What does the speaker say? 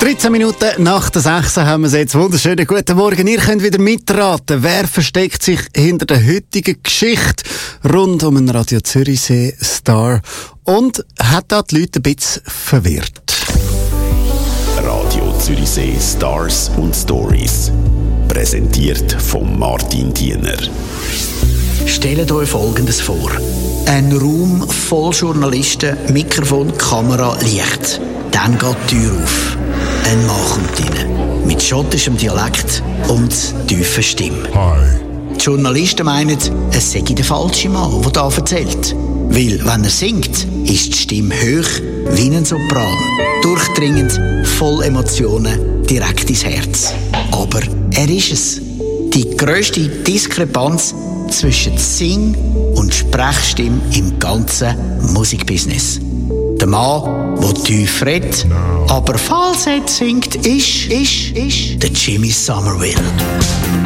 13 Minuten nach der 6 haben wir es jetzt. Wunderschönen guten Morgen. Ihr könnt wieder mitraten. Wer versteckt sich hinter der heutigen Geschichte rund um einen Radio Zürichsee-Star und hat da die Leute ein bisschen verwirrt? Radio Zürichsee Stars und Stories. Präsentiert von Martin Diener. Stellt euch Folgendes vor. Ein Raum voll Journalisten, Mikrofon, Kamera, Licht. Dann geht die Tür auf. Ein Mann kommt rein. Mit schottischem Dialekt und tiefer Stimme. Hi. Die Journalisten meinen, es sei der falsche Mann, der da erzählt. Weil, wenn er singt, ist die Stimme hoch wie ein Sopran. Durchdringend, voll Emotionen, direkt ins Herz. Aber er ist es. Die grösste Diskrepanz zwischen Sing- und Sprechstimme im ganzen Musikbusiness. Der Mann, der tief redet, aber Falsett singt, ist der Jimmy Somerville.